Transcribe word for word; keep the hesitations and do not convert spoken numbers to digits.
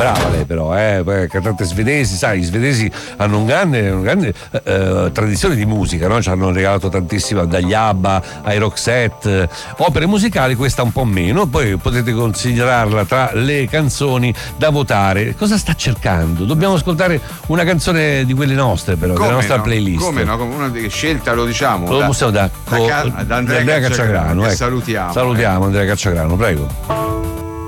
brava lei però, eh, cantante svedesi, sai, gli svedesi hanno un grande, una grande eh, tradizione di musica, no? Ci hanno regalato tantissimo, dagli ABBA ai Roxette, opere musicali, questa un po' meno, poi potete considerarla tra le canzoni da votare. Cosa sta cercando? Dobbiamo ascoltare una canzone di quelle nostre, però, come della nostra no? playlist. Come no? Come una di scelta, lo diciamo. Lo possiamo da, da, co, da, da Andrea, Andrea Cacciagrano, che ecco. salutiamo. Salutiamo eh. Andrea Cacciagrano, prego.